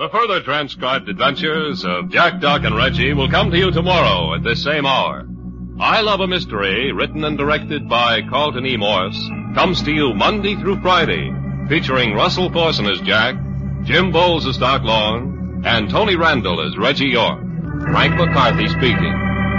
The further transcribed adventures of Jack, Doc, and Reggie will come to you tomorrow at this same hour. I Love a Mystery, written and directed by Carlton E. Morse, comes to you Monday through Friday, featuring Russell Thorson as Jack, Jim Bowles as Doc Long, and Tony Randall as Reggie York. Frank McCarthy speaking.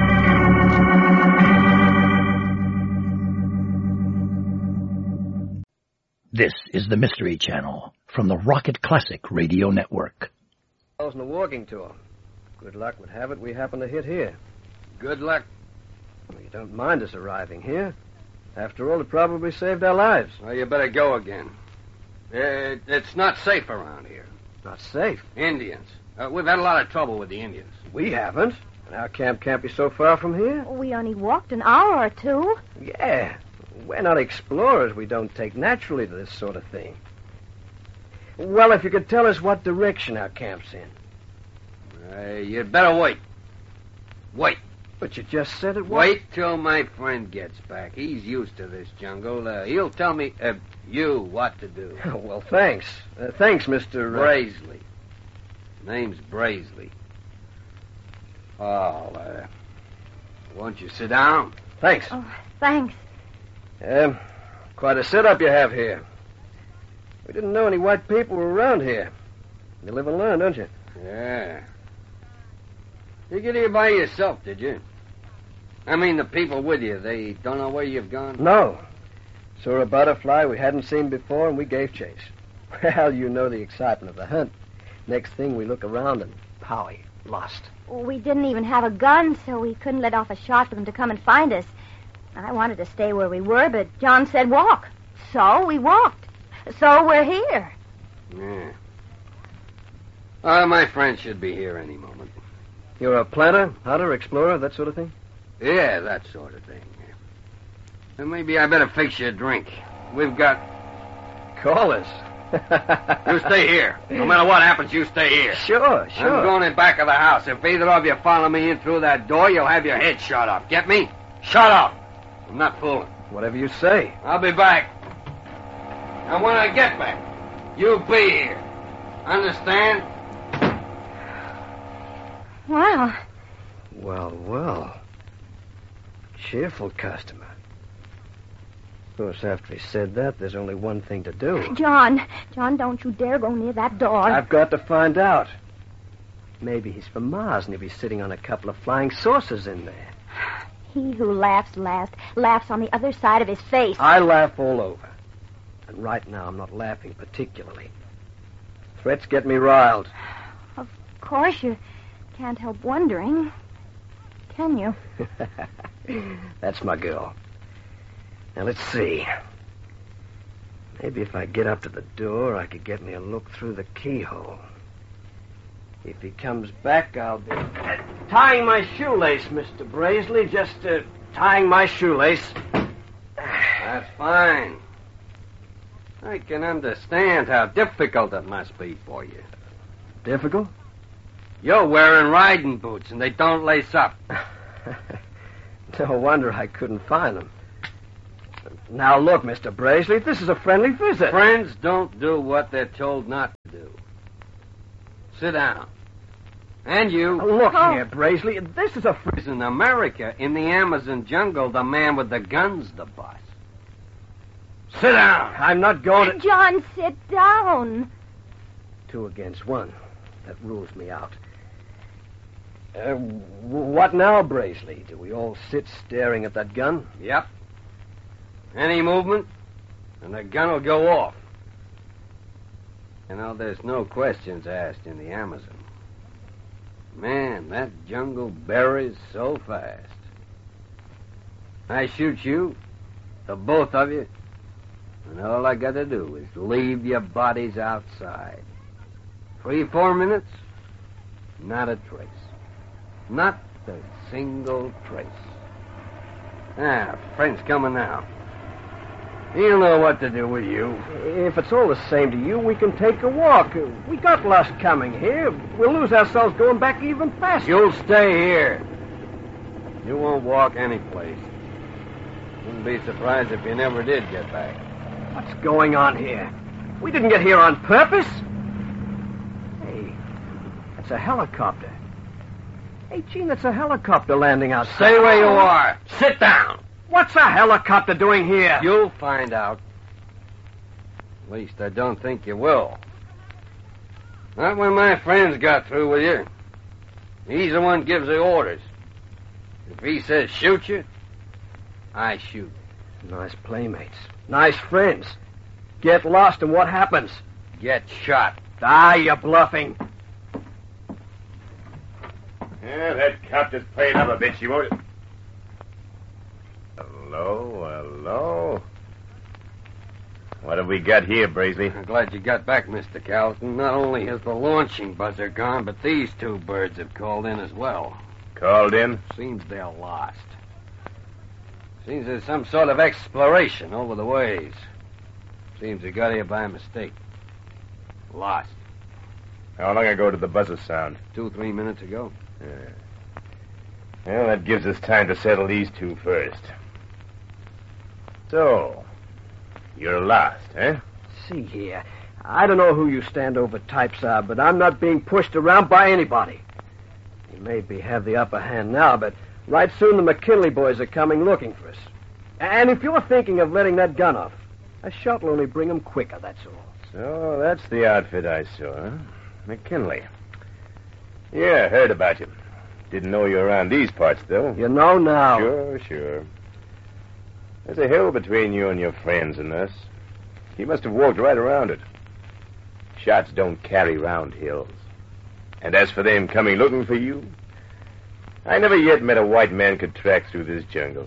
This is the Mystery Channel from the Rocket Classic Radio Network. On a walking tour. Good luck would have it we happen to hit here. Good luck. Well, you don't mind us arriving here. After all, it probably saved our lives. Well, you better go again. It's not safe around here. Not safe? Indians. We've had a lot of trouble with the Indians. We haven't. And our camp can't be so far from here. We only walked an hour or two. Yeah. We're not explorers. We don't take naturally to this sort of thing. Well, if you could tell us what direction our camp's in. You'd better wait. Wait. But you just said it was. Wait till my friend gets back. He's used to this jungle. He'll tell me, you, what to do. Oh, well, thanks. Thanks, Mr. Braisley. Name's Braisley. Oh, won't you sit down? Thanks. Oh, thanks. Quite a setup you have here. We didn't know any white people were around here. You live and learn, don't you? Yeah. You get here by yourself, did you? I mean, the people with you, they don't know where you've gone? No. Saw a butterfly we hadn't seen before, and we gave chase. Well, you know the excitement of the hunt. Next thing, we look around, and Howie, lost. We didn't even have a gun, so we couldn't let off a shot for them to come and find us. I wanted to stay where we were, but John said walk. So we walked. So we're here. Yeah. My friend should be here any moment. You're a planter, hunter, explorer, that sort of thing? Yeah, that sort of thing. Then maybe I better fix you a drink. We've got... Call us. You stay here. No matter what happens, you stay here. Sure. I'm going in back of the house. If either of you follow me in through that door, you'll have your head shot off. Get me? Shut off. I'm not fooling. Whatever you say. I'll be back. And when I get back, you'll be here. Understand? Wow. Well. Cheerful customer. Of course, after he said that, there's only one thing to do. John, don't you dare go near that door. I've got to find out. Maybe he's from Mars and he'll be sitting on a couple of flying saucers in there. He who laughs last laughs on the other side of his face. I laugh all over. And right now I'm not laughing particularly. Threats get me riled. Of course, you can't help wondering, can you? That's my girl. Now, let's see. Maybe if I get up to the door, I could get me a look through the keyhole. If he comes back, I'll be tying my shoelace, Mr. Braisley. Just tying my shoelace. That's fine. I can understand how difficult it must be for you. Difficult? You're wearing riding boots, and they don't lace up. No wonder I couldn't find them. Now, look, Mr. Braisley, this is a friendly visit. Friends don't do what they're told not to do. Sit down. And you... Look here, Braisley, this is a... In America, in the Amazon jungle, the man with the gun's the boss. Sit down. I'm not going to... John, sit down. 2 against 1. That rules me out. What now, Braisley? Do we all sit staring at that gun? Yep. Any movement, and the gun will go off. You know, there's no questions asked in the Amazon. Man, that jungle buries so fast. I shoot you, the both of you, and all I got to do is leave your bodies outside. 3-4 minutes, not a trace. Not a single trace. Friend's coming now. He'll know what to do with you. If it's all the same to you, we can take a walk. We got lost coming here. We'll lose ourselves going back even faster. You'll stay here. You won't walk anyplace. Wouldn't be surprised if you never did get back. What's going on here? We didn't get here on purpose. Hey, It's a helicopter. Hey, Gene, that's a helicopter landing outside. Stay where you are. Sit down. What's a helicopter doing here? You'll find out. At least I don't think you will. Not when my friend's got through with you. He's the one gives the orders. If he says shoot you, I shoot. Nice playmates. Nice friends. Get lost and what happens? Get shot. Ah, you're bluffing. Yeah, that cop just played up a bit, she won't. Hello. What have we got here, Braisley? I'm glad you got back, Mr. Calton. Not only has the launching buzzer gone, but these two birds have called in as well. Called in? Seems they're lost. Seems there's some sort of exploration over the ways. Seems they got here by mistake. Lost. How long ago did the buzzer sound? 2-3 minutes ago. Yeah. Well, that gives us time to settle these two first. So, you're lost, eh? See here. I don't know who you standover types are, but I'm not being pushed around by anybody. You maybe have the upper hand now, but right soon the McKinley boys are coming looking for us. And if you're thinking of letting that gun off, a shot will only bring them quicker, that's all. So, that's the outfit I saw, huh? McKinley. Yeah, heard about you. Didn't know you were around these parts, though. You know now. Sure. There's a hill between you and your friends and us. He must have walked right around it. Shots don't carry round hills. And as for them coming looking for you, I never yet met a white man could track through this jungle.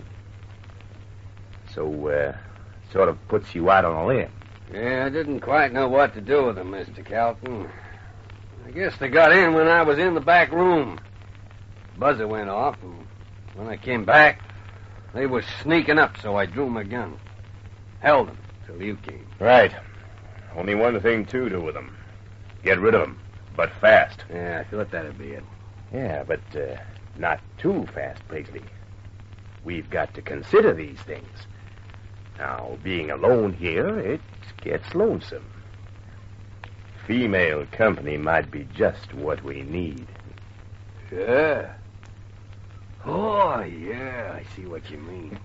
So, sort of puts you out on a limb. Yeah, I didn't quite know what to do with them, Mr. Calton. I guess they got in when I was in the back room. Buzzer went off, and when I came back, they were sneaking up, so I drew my gun. Held them till you came. Right. Only one thing to do with them. Get rid of them, but fast. Yeah, I thought that'd be it. Yeah, but not too fast, Braisley. We've got to consider these things. Now, being alone here, it gets lonesome. Female company might be just what we need. Yeah. Oh, yeah, I see what you mean.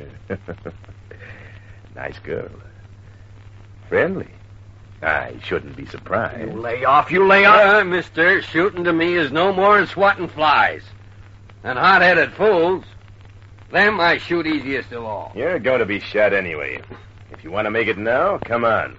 Nice girl. Friendly. I shouldn't be surprised. You lay off. Mister, shooting to me is no more than swatting flies. And hot-headed fools, them I shoot easiest of all. You're going to be shot anyway. If you want to make it now, come on.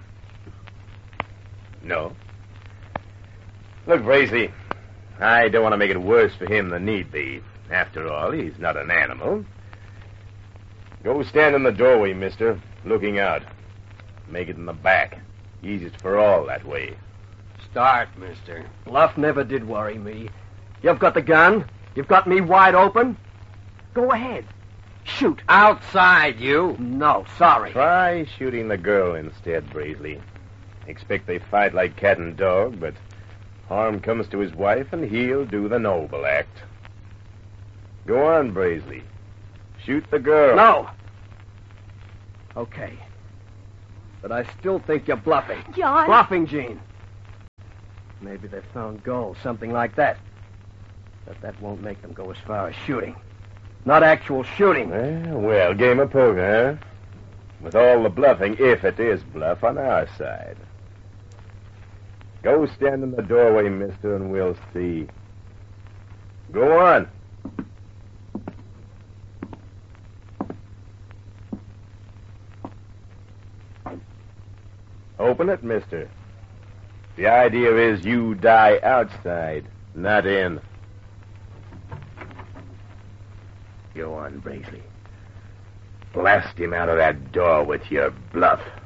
No. Look, Braisley, I don't want to make it worse for him than need be. After all, he's not an animal. Go stand in the doorway, mister, looking out. Make it in the back. Easiest for all that way. Start, mister. Bluff never did worry me. You've got the gun. You've got me wide open. Go ahead. Shoot. Outside, you. No, sorry. Try shooting the girl instead, Braisley. Expect they fight like cat and dog, but harm comes to his wife and he'll do the noble act. Go on, Braisley. Shoot the girl. No. Okay. But I still think you're bluffing. John. Bluffing, Gene. Maybe they found gold, something like that. But that won't make them go as far as shooting. Not actual shooting. Well, game of poker, huh? With all the bluffing, if it is bluff, on our side. Go stand in the doorway, mister, and we'll see. Go on. Open it, mister. The idea is you die outside, not in. Go on, Braisley. Blast him out of that door with your bluff.